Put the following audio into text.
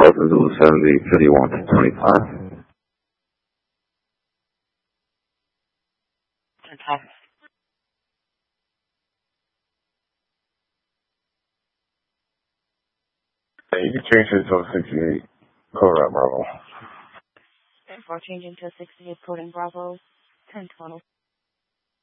Delta Zulu 70, 51 to 25. Hey, you can change it to a 68. Code Bravo. We're changing to a 68 code in Bravo. 10 total.